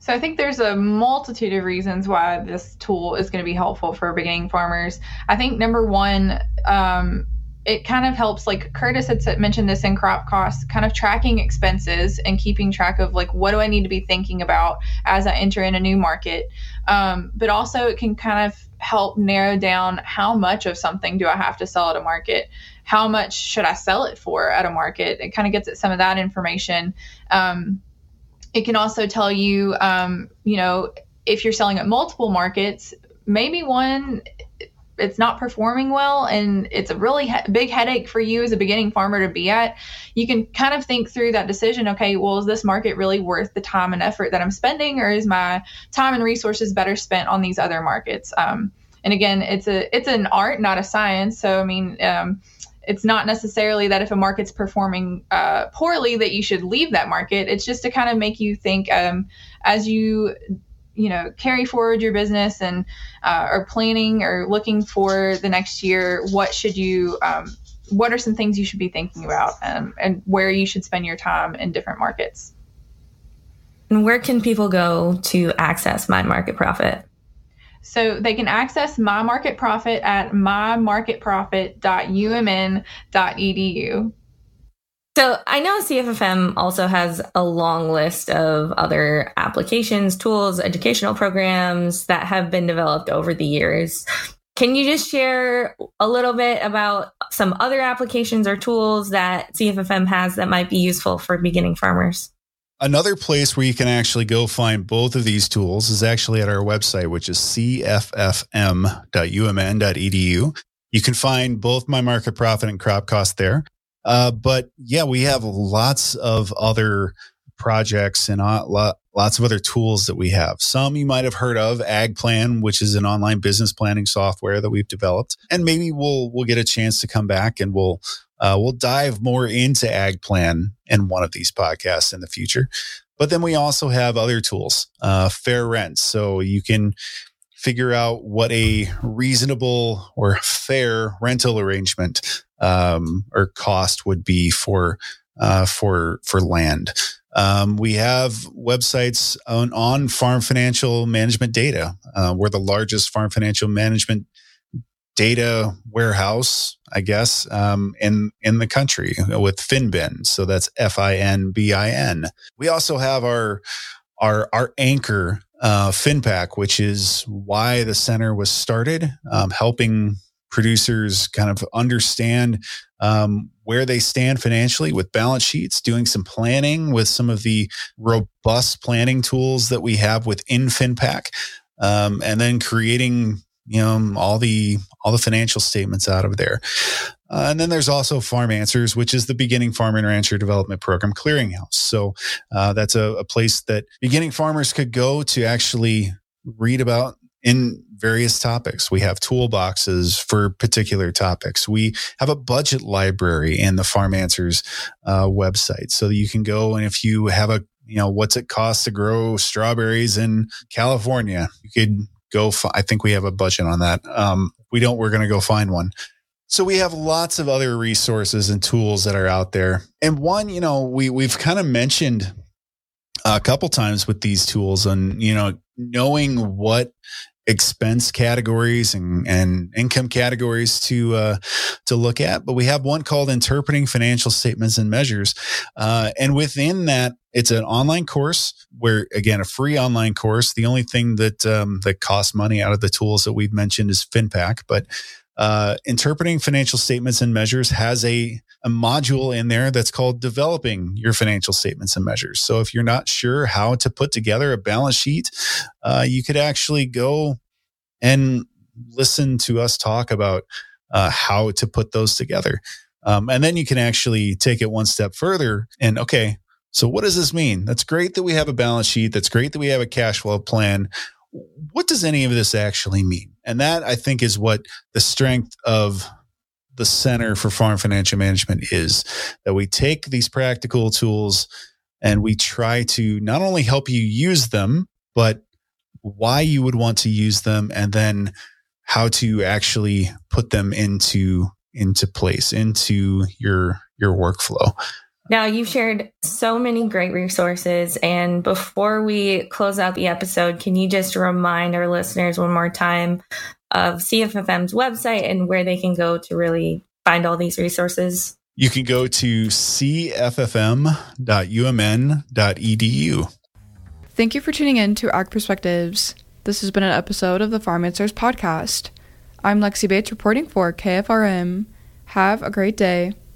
So I think there's a multitude of reasons why this tool is going to be helpful for beginning farmers. I think number one, it kind of helps, like Curtis had mentioned this in crop costs, kind of tracking expenses and keeping track of like, what do I need to be thinking about as I enter in a new market? But also it can kind of help narrow down how much of something do I have to sell at a market? How much should I sell it for at a market? It kind of gets at some of that information. It can also tell you, if you're selling at multiple markets, maybe one, it's not performing well and it's a really big headache for you as a beginning farmer to be at. You can kind of think through that decision. Okay, well, is this market really worth the time and effort that I'm spending, or is my time and resources better spent on these other markets? And again, it's an art, not a science. So, I mean, it's not necessarily that if a market's performing poorly that you should leave that market. It's just to kind of make you think as you carry forward your business and are planning or looking for the next year, what are some things you should be thinking about and where you should spend your time in different markets. And where can people go to access My Market Profit? So they can access My Market Profit at mymarketprofit.umn.edu. So I know CFFM also has a long list of other applications, tools, educational programs that have been developed over the years. Can you just share a little bit about some other applications or tools that CFFM has that might be useful for beginning farmers? Another place where you can actually go find both of these tools is actually at our website, which is cffm.umn.edu. You can find both My Market Profit and Crop Cost there. But yeah, we have lots of other projects and lots of other tools that we have. Some you might have heard of, AgPlan, which is an online business planning software that we've developed. And maybe we'll get a chance to come back and we'll dive more into AgPlan in one of these podcasts in the future. But then we also have other tools, Fair Rent. So you can figure out what a reasonable or fair rental arrangement or cost would be for land. We have websites on farm financial management data. We're the largest farm financial management data warehouse, I guess, in the country with Finbin. So that's FINBIN. We also have our anchor FinPack, which is why the center was started, helping producers kind of understand where they stand financially with balance sheets, doing some planning with some of the robust planning tools that we have within FinPack, and then creating all the financial statements out of there. And then there's also Farm Answers, which is the Beginning Farmer and Rancher Development Program Clearinghouse. So that's a place that beginning farmers could go to actually read about in various topics. We have toolboxes for particular topics. We have a budget library in the Farm Answers website, so that you can go, and if you have what's it cost to grow strawberries in California, you could go. I think we have a budget on that. We don't. We're going to go find one. So we have lots of other resources and tools that are out there. And one, we've kind of mentioned a couple times with these tools, and knowing what expense categories and income categories to look at. But we have one called Interpreting Financial Statements and Measures. And within that, it's an online course where, again, a free online course. The only thing that costs money out of the tools that we've mentioned is FinPack. But Interpreting Financial Statements and Measures has a module in there that's called Developing Your Financial Statements and Measures. So if you're not sure how to put together a balance sheet, you could actually go and listen to us talk about how to put those together. And then you can actually take it one step further and, okay, so what does this mean? That's great that we have a balance sheet. That's great that we have a cash flow plan. What does any of this actually mean? And that, I think, is what the strength of the Center for Farm Financial Management is, that we take these practical tools and we try to not only help you use them, but why you would want to use them, and then how to actually put them into place, into your workflow. Now, you've shared so many great resources. And before we close out the episode, can you just remind our listeners one more time of CFFM's website and where they can go to really find all these resources? You can go to cffm.umn.edu. Thank you for tuning in to Ag Perspectives. This has been an episode of the Farm Answers podcast. I'm Lexi Bates reporting for KFRM. Have a great day.